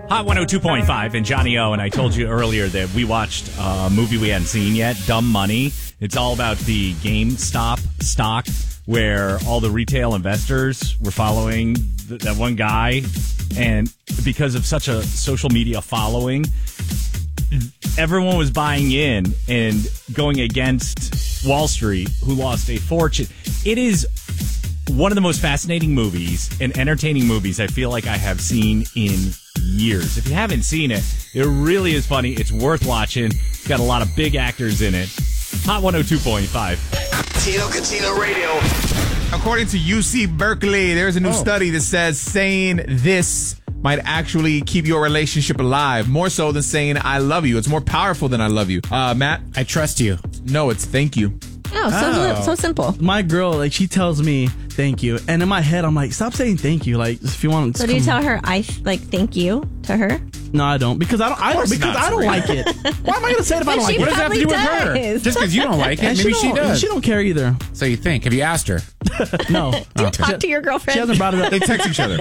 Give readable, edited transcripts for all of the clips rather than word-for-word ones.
Hot 102.5 and Johnny O. And I told you earlier that we watched a movie we hadn't seen yet, Dumb Money. It's all about the GameStop stock where all the retail investors were following that one guy. And because of such a social media following, everyone was buying in and going against Wall Street, who lost a fortune. It is one of the most fascinating movies and entertaining movies I feel like I have seen in years. If you haven't seen it, it really is funny. It's worth watching. It's got a lot of big actors in it. Hot 102.5. Tino Catino Radio. According to UC Berkeley, there's a new study that says saying this might actually keep your relationship alive, more so than saying I love you. It's more powerful than I love you. Matt? I trust you. No, it's thank you. Oh, so simple. My girl, like, she tells me thank you, and in my head I'm like, stop saying thank you. Like, if you want. So do you tell her thank you to her? No, I don't, because I don't like it. Why am I gonna say it if I don't like it? What does that have to do with her? Just because you don't like it, And maybe she does. She don't care either. So you think? Have you asked her? No. Do you talk to your girlfriend? She hasn't brought it up. They text each other.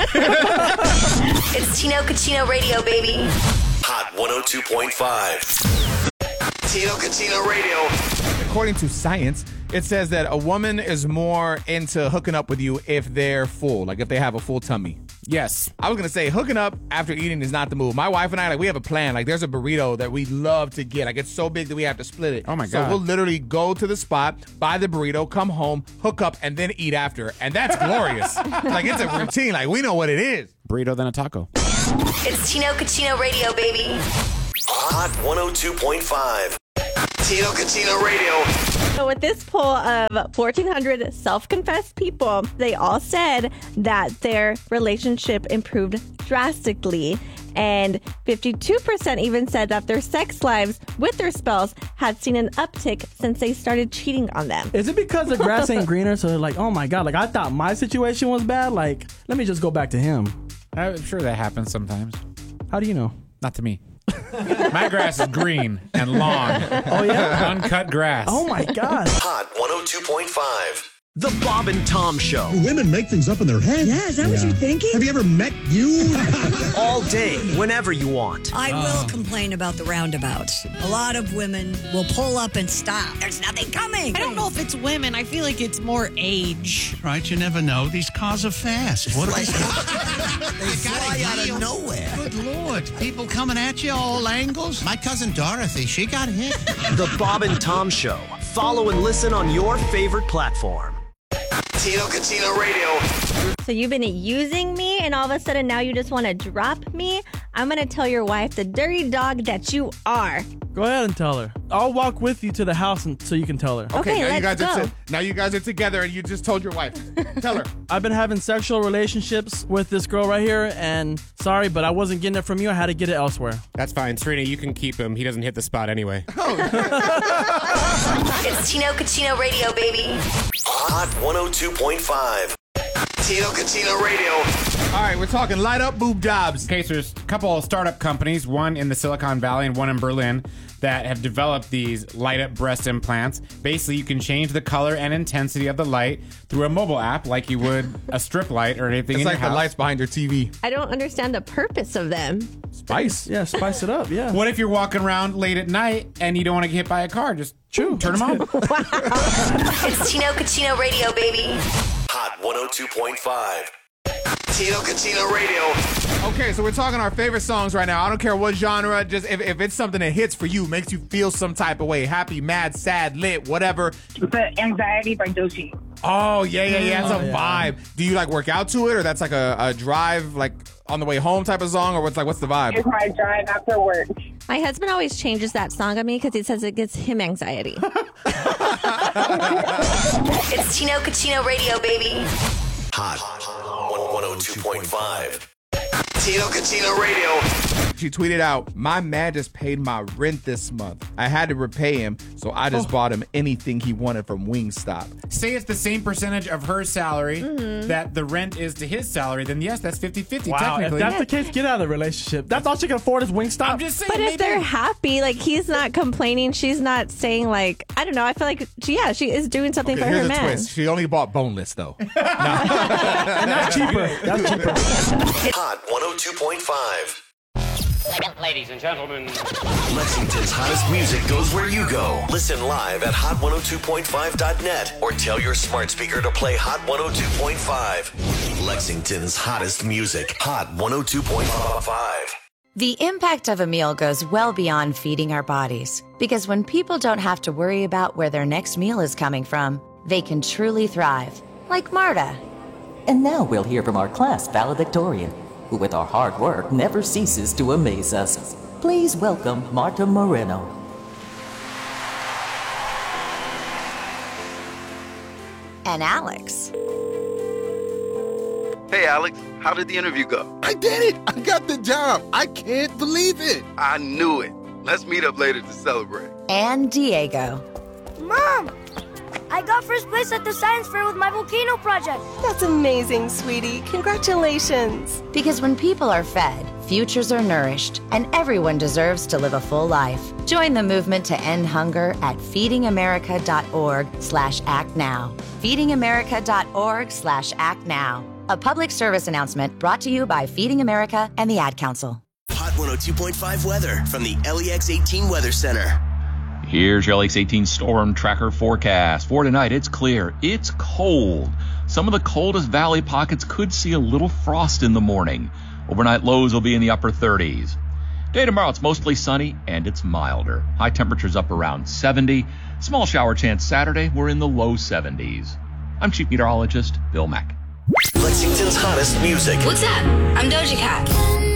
It's Tino Catino Radio, baby. Hot 102.5. Tino Catino Radio. According to science, it says that a woman is more into hooking up with you if they're full, like if they have a full tummy. Yes. I was going to say hooking up after eating is not the move. My wife and I, we have a plan. Like, there's a burrito that we love to get. Like, it's so big that we have to split it. Oh, my So God. we'll literally go to the spot, buy the burrito, come home, hook up, and then eat after. And that's glorious. Like, it's a routine. Like, we know what it is. Burrito than a taco. It's Tino Catino Radio, baby. Hot 102.5. Tino Catino Radio. So with this poll of 1,400 self-confessed people, they all said that their relationship improved drastically. And 52% even said that their sex lives with their spouse had seen an uptick since they started cheating on them. Is it because the grass ain't greener? So they're like, oh my God, like I thought my situation was bad. Like, let me just go back to him. I'm sure that happens sometimes. How do you know? Not to me. My grass is green and long. Oh, yeah? Uncut grass. Oh my God. Hot 102.5. The Bob and Tom Show. Women make things up in their head. Yeah, is that what you're thinking? Have you ever met you? All day, whenever you want. I will complain about the roundabouts. A lot of women will pull up and stop. There's nothing coming. I don't know if it's women. I feel like it's more age. Right, you never know. These cars are fast. What are they? They fly out of nowhere. Good Lord. People coming at you all angles. My cousin Dorothy, she got hit. The Bob and Tom Show. Follow and listen on your favorite platform. Tino Catino Radio. So you've been using me and all of a sudden now you just want to drop me? I'm going to tell your wife the dirty dog that you are. Go ahead and tell her. I'll walk with you to the house so you can tell her. Okay, let's go. Now you guys are together and you just told your wife. Tell her. I've been having sexual relationships with this girl right here, and sorry, but I wasn't getting it from you. I had to get it elsewhere. That's fine. Serena, you can keep him. He doesn't hit the spot anyway. It's Tino Catino Radio, baby. Hot 102.5. Tino Catino Radio. All right, we're talking light up boob jobs. Okay, so there's a couple of startup companies, one in the Silicon Valley and one in Berlin, that have developed these light up breast implants. Basically, you can change the color and intensity of the light through a mobile app like you would a strip light or anything It's in like your the house. lights behind your TV. I don't understand the purpose of them. Spice. Yeah, spice it up, yeah. What if you're walking around late at night and you don't want to get hit by a car? Just turn them on. It's Tino Catino Radio, baby. Hot 102.5. Tino Catino Radio. Okay, so we're talking our favorite songs right now. I don't care what genre, just if it's something that hits for you, makes you feel some type of way. Happy, mad, sad, lit, whatever. The Anxiety by Doechii. Oh, yeah. That's a vibe. Do you like work out to it, or that's like a drive, like on the way home type of song, or what's the vibe? It's my drive after work. My husband always changes that song on me because he says it gives him anxiety. It's Tino Catino Radio, baby. Hot 102.5. Tino Catino Radio. She tweeted out, "My man just paid my rent this month. I had to repay him, so I just bought him anything he wanted from Wingstop." Say it's the same percentage of her salary that the rent is to his salary, then yes, that's 50-50 Wow, technically. if that's the case, get out of the relationship. That's all she can afford is Wingstop. I'm just saying. But if they're happy, like he's not complaining, she's not saying like, I don't know, I feel like she is doing something for her Here's a man. twist. She only bought boneless, though. And that's cheaper. That's cheaper. Hot 102.5. Ladies and gentlemen. Lexington's hottest music goes where you go. Listen live at hot102.5.net or tell your smart speaker to play Hot 102.5. Lexington's hottest music. Hot 102.5. The impact of a meal goes well beyond feeding our bodies. Because when people don't have to worry about where their next meal is coming from, they can truly thrive. Like Marta. And now we'll hear from our class valedictorian, who with our hard work never ceases to amaze us. Please welcome Marta Moreno. And Alex. Hey, Alex, how did the interview go? I did it! I got the job! I can't believe it! I knew it. Let's meet up later to celebrate. And Diego. Mom! I got first place at the science fair with my volcano project. That's amazing, sweetie. Congratulations. Because when people are fed, futures are nourished, and everyone deserves to live a full life. Join the movement to end hunger at feedingamerica.org/actnow. feedingamerica.org/actnow. A public service announcement brought to you by Feeding America and the Ad Council. Hot 102.5 weather from the LEX 18 Weather Center. Here's your LEX 18 storm tracker forecast. For tonight, it's clear. It's cold. Some of the coldest valley pockets could see a little frost in the morning. Overnight lows will be in the upper 30s. Day tomorrow, it's mostly sunny and it's milder. High temperatures up around 70. Small shower chance Saturday, we're in the low 70s. I'm Chief Meteorologist Bill Mack. Lexington's hottest music. What's up? I'm Doja Cat.